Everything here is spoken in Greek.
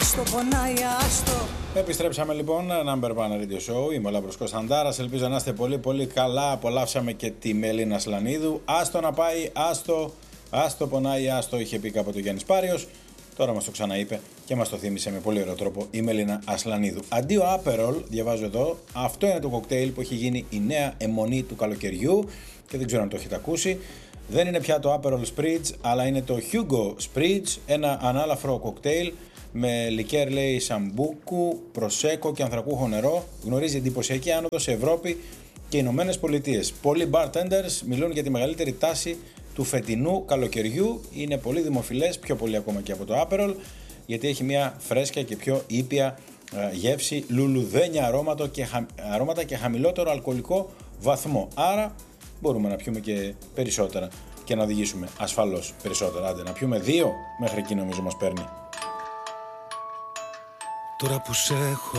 άστο, πονάει άστο. Επιστρέψαμε λοιπόν, Number One Radio Show. Είμαι ο Λάμπρος Κωνσταντάρας. Ελπίζω να είστε πολύ πολύ καλά. Απολαύσαμε και τη Μελίνα Ασλανίδου. Άστο να πάει, άστο πονάει, άστο, είχε πει κάποτε ο Γιάννης Πάριος. Τώρα μας το ξαναείπε και μας το θύμισε με πολύ ωραίο τρόπο η Μελίνα Ασλανίδου. Αντίο Aperol, διαβάζω εδώ, αυτό είναι το κοκτέιλ που έχει γίνει η νέα αιμονή του καλοκαιριού και δεν ξέρω αν το έχετε ακούσει. Δεν είναι πια το Aperol Spritz, αλλά είναι το Hugo Spritz, ένα ανάλαφρο κοκτέιλ με λικέρ, λέει, σαμπούκου, προσέκο και ανθρακούχο νερό. Γνωρίζει εντυπωσιακή άνοδο σε Ευρώπη και Ηνωμένες Πολιτείες. Πολλοί bartenders μιλούν για τη μεγαλύτερη τάση του φετινού καλοκαιριού. Είναι πολύ δημοφιλές, πιο πολύ ακόμα και από το Aperol, γιατί έχει μια φρέσκια και πιο ήπια γεύση, λουλουδένια αρώματα και χαμηλότερο αλκοολικό βαθμό. Άρα μπορούμε να πιούμε και περισσότερα και να οδηγήσουμε ασφαλώς περισσότερα. Άντε να πιούμε 2, μέχρι εκεί νομίζω μας παίρνει. Τώρα που σε έχω